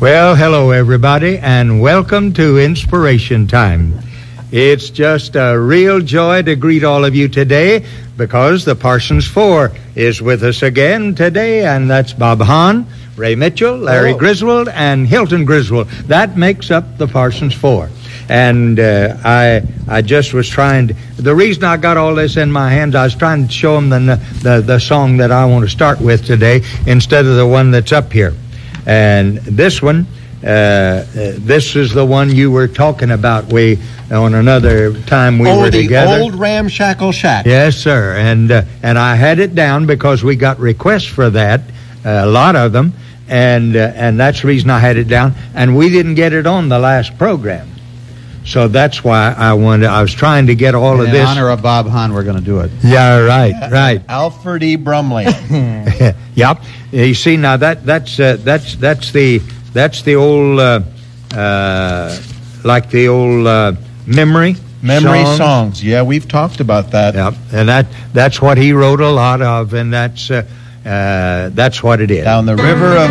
Well, hello, everybody, and welcome to Inspiration Time. It's just a real joy to greet all of you today because the Parsons Four is with us again today, and that's Bob Hahn, Ray Mitchell, Larry Griswold, and Hilton Griswold. That makes up the Parsons Four. And I just was trying to, the reason I got all this in my hands, I was trying to show them the song that I want to start with today instead of the one that's up here. And this one, this is the one you were talking about on another time we were together. The old Ramshackle Shack. Yes, sir. And I had it down because we got requests for that, a lot of them, and that's the reason I had it down. And we didn't get it on the last program. So that's why I was trying to get all of this. In honor of Bob Hahn, we're going to do it. Yeah, right. Alfred E. Brumley. Yep. You see, now that's the old like the old memory songs. Yeah, we've talked about that. Yep. And that's what he wrote a lot of, and that's what it is. Down the river of